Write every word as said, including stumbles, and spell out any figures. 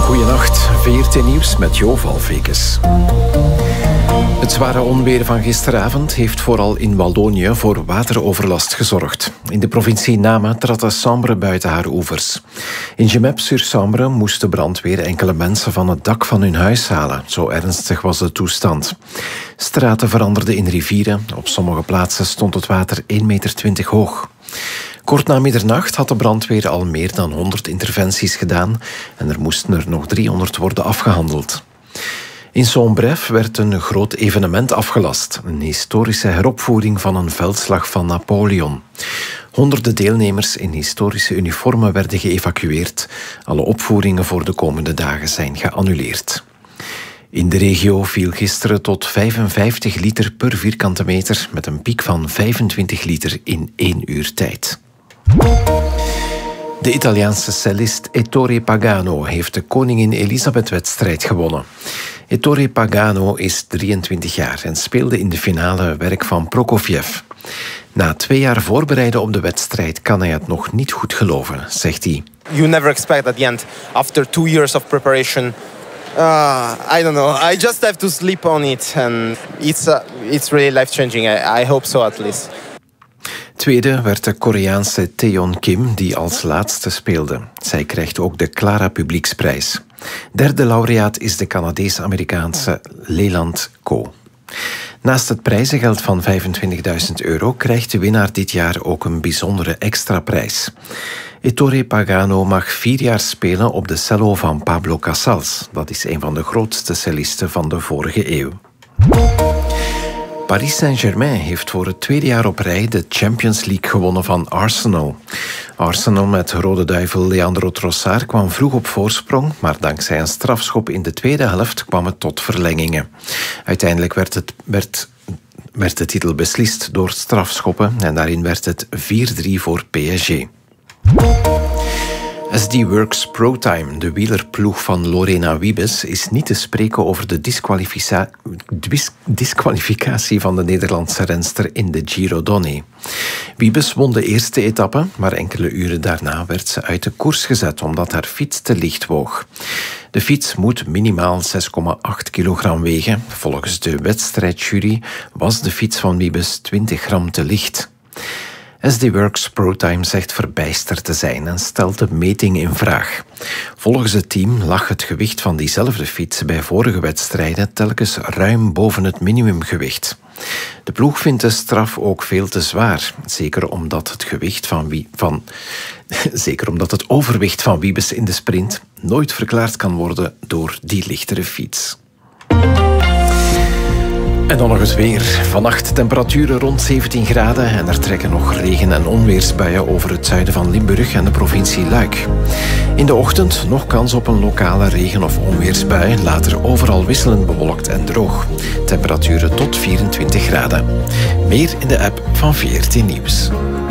Goedenacht, V R T Nieuws met Jo Valfekes. Het zware onweer van gisteravond heeft vooral in Wallonië voor wateroverlast gezorgd. In de provincie Nama trad de Sambre buiten haar oevers. In Gemep-sur-Sambre moest de brandweer enkele mensen van het dak van hun huis halen. Zo ernstig was de toestand. Straten veranderden in rivieren. Op sommige plaatsen stond het water één meter twintig hoog. Kort na middernacht had de brandweer al meer dan honderd interventies gedaan en er moesten er nog driehonderd worden afgehandeld. In Saint-Bref werd een groot evenement afgelast, een historische heropvoering van een veldslag van Napoleon. Honderden deelnemers in historische uniformen werden geëvacueerd. Alle opvoeringen voor de komende dagen zijn geannuleerd. In de regio viel gisteren tot vijfenvijftig liter per vierkante meter met een piek van vijfentwintig liter in één uur tijd. De Italiaanse cellist Ettore Pagano heeft de Koningin Elisabeth-wedstrijd gewonnen. Ettore Pagano is drieëntwintig jaar en speelde in de finale werk van Prokofjev. Na twee jaar voorbereiden op de wedstrijd kan hij het nog niet goed geloven, zegt hij. You never expect at the end, after two years of preparation, uh, I don't know, I just have to sleep on it and it's uh, it's really life-changing. I, I hope so at least. Tweede werd de Koreaanse Taeyeon Kim, die als laatste speelde. Zij krijgt ook de Clara Publieksprijs. Derde laureaat is de Canadees-Amerikaanse Leland Ko. Naast het prijzengeld van vijfentwintigduizend euro krijgt de winnaar dit jaar ook een bijzondere extra prijs. Ettore Pagano mag vier jaar spelen op de cello van Pablo Casals. Dat is een van de grootste cellisten van de vorige eeuw. Paris Saint-Germain heeft voor het tweede jaar op rij de Champions League gewonnen van Arsenal. Arsenal met rode duivel Leandro Trossard kwam vroeg op voorsprong, maar dankzij een strafschop in de tweede helft kwam het tot verlengingen. Uiteindelijk werd, het, werd, werd de titel beslist door strafschoppen en daarin werd het vier drie voor P S G. S D Worx ProTime, de wielerploeg van Lorena Wiebes, is niet te spreken over de disqualifica- dis- disqualificatie van de Nederlandse renster in de Giro Donne. Wiebes won de eerste etappe, maar enkele uren daarna werd ze uit de koers gezet omdat haar fiets te licht woog. De fiets moet minimaal zes komma acht kilogram wegen. Volgens de wedstrijdjury was de fiets van Wiebes twintig gram te licht. S D Worx ProTime zegt verbijsterd te zijn en stelt de meting in vraag. Volgens het team lag het gewicht van diezelfde fiets bij vorige wedstrijden telkens ruim boven het minimumgewicht. De ploeg vindt de straf ook veel te zwaar, zeker omdat het, gewicht van wie, van, zeker omdat het overwicht van Wiebes in de sprint nooit verklaard kan worden door die lichtere fiets. En dan nog eens weer. Vannacht temperaturen rond zeventien graden en er trekken nog regen- en onweersbuien over het zuiden van Limburg en de provincie Luik. In de ochtend nog kans op een lokale regen- of onweersbui, later overal wisselend bewolkt en droog. Temperaturen tot vierentwintig graden. Meer in de app van V R T Nieuws.